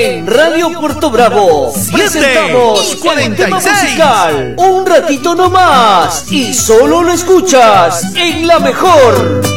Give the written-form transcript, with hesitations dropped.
En Radio Puerto Bravo presentamos el tema musical Un ratito nomás y solo lo escuchas en La Mejor.